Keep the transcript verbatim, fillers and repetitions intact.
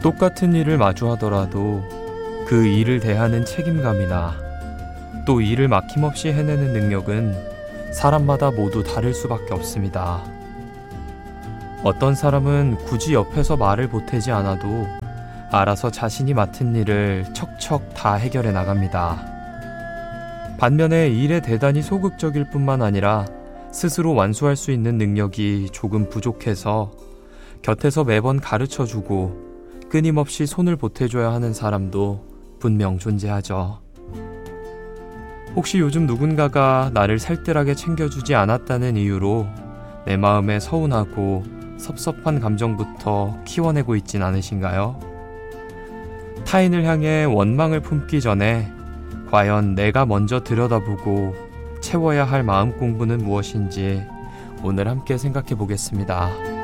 똑같은 일을 마주하더라도 그 일을 대하는 책임감이나 또 일을 막힘없이 해내는 능력은 사람마다 모두 다를 수밖에 없습니다. 어떤 사람은 굳이 옆에서 말을 보태지 않아도 알아서 자신이 맡은 일을 척척 다 해결해 나갑니다. 반면에 일에 대단히 소극적일 뿐만 아니라 스스로 완수할 수 있는 능력이 조금 부족해서 곁에서 매번 가르쳐주고 끊임없이 손을 보태줘야 하는 사람도 분명 존재하죠. 혹시 요즘 누군가가 나를 살뜰하게 챙겨주지 않았다는 이유로 내 마음에 서운하고 섭섭한 감정부터 키워내고 있진 않으신가요? 타인을 향해 원망을 품기 전에 과연 내가 먼저 들여다보고 채워야 할 마음 공부는 무엇인지 오늘 함께 생각해 보겠습니다.